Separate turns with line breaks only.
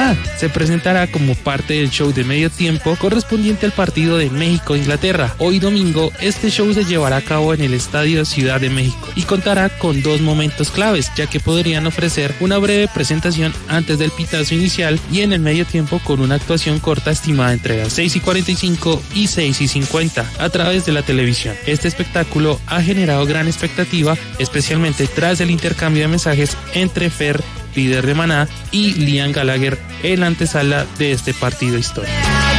Maná se presentará como parte del show de medio tiempo correspondiente al partido de México-Inglaterra. Hoy domingo, este show se llevará a cabo en el Estadio Ciudad de México y contará con dos momentos claves, ya que podrían ofrecer una breve presentación antes del pitazo inicial y en el medio tiempo con una actuación corta estimada entre las 6:45 y 6:50 a través de la televisión. Este espectáculo ha generado gran expectativa, especialmente tras el intercambio de mensajes entre Fer, líder de Maná, y Liam Gallagher en la antesala de este partido histórico.